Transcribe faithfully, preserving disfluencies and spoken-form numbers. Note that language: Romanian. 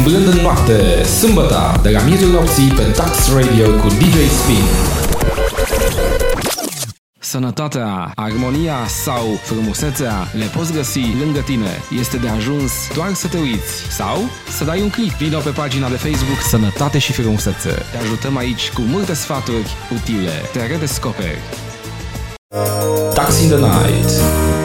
umblând în noapte, sâmbătă, de la miezul nopții pe Tax Radio cu D J Spin. Sănătatea, armonia sau frumusețea le poți găsi lângă tine. Este de ajuns doar să te uiți sau să dai un click. Vino pe pagina de Facebook Sănătate și Frumusețe. Te ajutăm aici cu multe sfaturi utile. Te redescoperi. Tax in the Night.